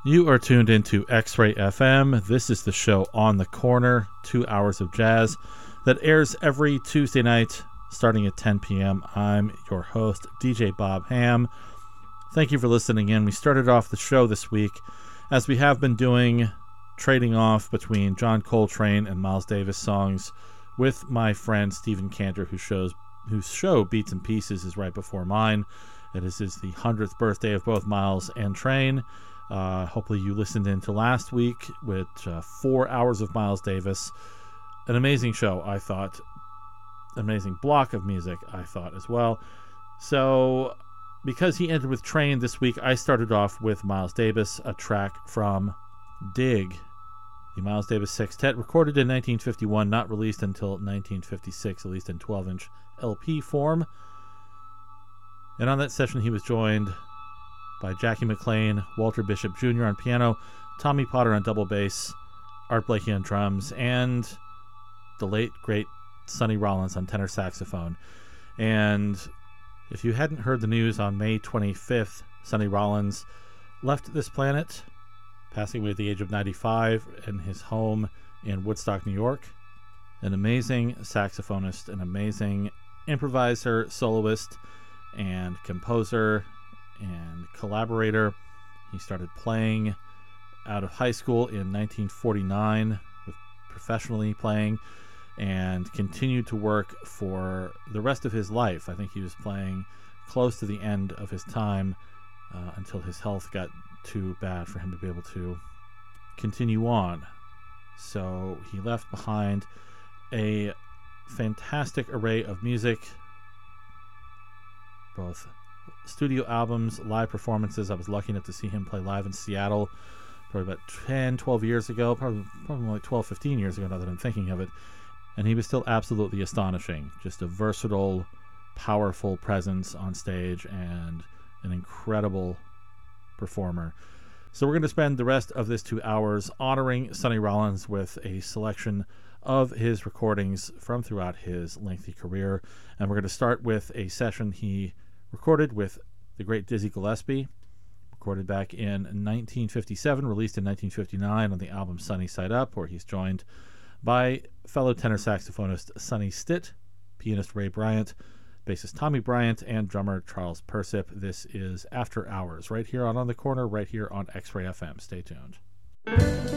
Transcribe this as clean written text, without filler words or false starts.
You are tuned into X-Ray FM. This is the show On the Corner, 2 hours of jazz that airs every Tuesday night starting at 10 p.m. I'm your host, DJ Bob Ham. Thank you for listening in. We started off the show this week, as we have been doing, trading off between John Coltrane and Miles Davis songs with my friend Stephen Cantor, whose show Beats and Pieces is right before mine. It is the 100th birthday of both Miles and Train. Hopefully you listened in to last week with 4 hours of Miles Davis. An amazing show, I thought. An amazing block of music, I thought, as well. So, because he ended with Train this week, I started off with Miles Davis, a track from Dig, the Miles Davis Sextet, recorded in 1951, not released until 1956, at least in 12-inch LP form. And on that session, he was joined by Jackie McLean, Walter Bishop Jr. on piano, Tommy Potter on double bass, Art Blakey on drums, and the late, great Sonny Rollins on tenor saxophone. And if you hadn't heard the news, on May 25th, Sonny Rollins left this planet, passing away at the age of 95 in his home in Woodstock, New York. An amazing saxophonist, an amazing improviser, soloist, and composer, and collaborator. He started playing out of high school in 1949, with professionally playing, and continued to work for the rest of his life. I think he was playing close to the end of his time until his health got too bad for him to be able to continue on. So he left behind a fantastic array of music, both studio albums, live performances. I was lucky enough to see him play live in Seattle probably about 12 years ago, probably like 12, 15 years ago now that I'm thinking of it. And he was still absolutely astonishing. Just a versatile, powerful presence on stage and an incredible performer. So we're going to spend the rest of this 2 hours honoring Sonny Rollins with a selection of his recordings from throughout his lengthy career. And we're going to start with a session he recorded with the great Dizzy Gillespie, recorded back in 1957, released in 1959 on the album Sunny Side Up, where he's joined by fellow tenor saxophonist Sonny Stitt, pianist Ray Bryant, bassist Tommy Bryant, and drummer Charles Persip. This is After Hours, right here on the Corner, right here on X-Ray FM. Stay tuned.